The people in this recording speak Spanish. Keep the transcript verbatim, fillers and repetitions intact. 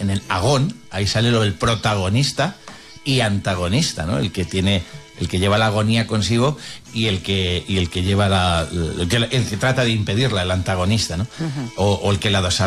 en el agón, ahí sale lo del protagonista y antagonista, ¿no? El que tiene, el que lleva la agonía consigo y el que y el que lleva la, el que, el que trata de impedirla, el antagonista, ¿no? Uh-huh. o, o el que la